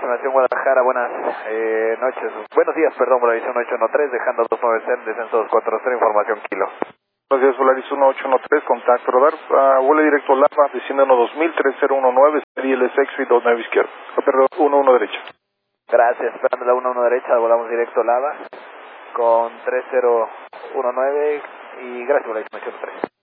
Aproximación Guadalajara, buenas noches. Buenos días, perdón, Volaris 1813, dejando 290, descenso 240, información kilo. Buenos días, Volaris 1813, contacto radar, vuelo directo Lava, desciende 2000, 3019, serie LSX y 29 izquierdo. Perdón, 11 derecha. Gracias, esperando la 11 derecha, volamos directo Lava con 3019 y gracias, Volaris 1813.